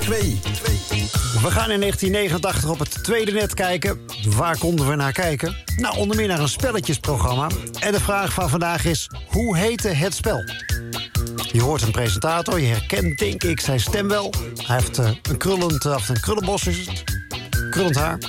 2. We gaan in 1989 op het tweede net kijken. Waar konden we naar kijken? Nou, onder meer naar een spelletjesprogramma. En de vraag van vandaag is, hoe heette het spel? Je hoort een presentator, je herkent denk ik zijn stem wel. Hij heeft een krullenbos is het. Krullend haar.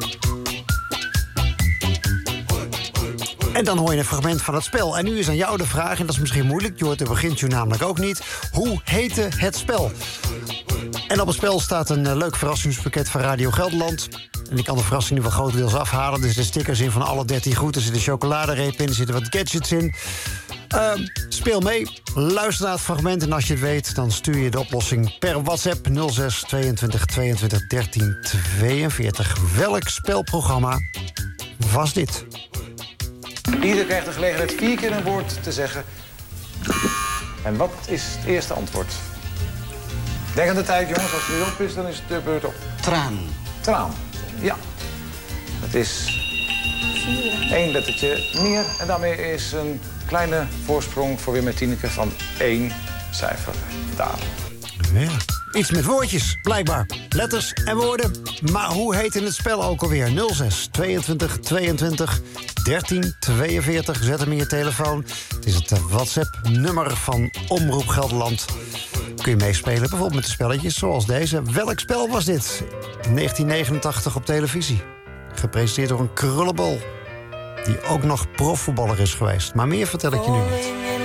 En dan hoor je een fragment van het spel. En nu is aan jou de vraag, en dat is misschien moeilijk, je hoort de begintune namelijk ook niet. Hoe heette het spel? En op het spel staat een leuk verrassingspakket van Radio Gelderland. En ik kan de verrassing nu wel grotendeels afhalen. Er zitten stickers in van alle 13 goed. Er zit een chocoladereep in, er zitten wat gadgets in. Speel mee, luister naar het fragment en als je het weet, dan stuur je de oplossing per WhatsApp 06 22 22 13 42. Welk spelprogramma was dit? Ieder krijgt de gelegenheid 4 keer een woord te zeggen. En wat is het eerste antwoord? Denk aan de tijd, jongens. Als het weer op is, dan is het de beurt op. Traan. Traan. Ja. Het is 1 lettertje meer. En daarmee is een kleine voorsprong voor Wim en Tineke van 1 cijfer daar. Ja, iets met woordjes, blijkbaar. Letters en woorden. Maar hoe heet in het spel ook alweer? 06 22 22 13 42. Zet hem in je telefoon. Het is het WhatsApp-nummer van Omroep Gelderland. Kun je meespelen, bijvoorbeeld met de spelletjes zoals deze. Welk spel was dit? 1989 op televisie. Gepresenteerd door een krullenbol. Die ook nog profvoetballer is geweest. Maar meer vertel ik je nu niet.